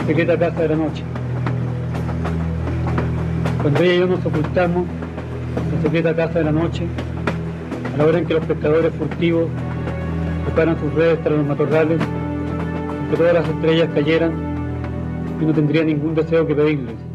secreta casa de la noche. Cuando ella y yo nos ocultamos en la secreta casa de la noche, a la hora en que los pescadores furtivos preparan sus redes tras los matorrales, que todas las estrellas cayeran, yo no tendría ningún deseo que pedirles.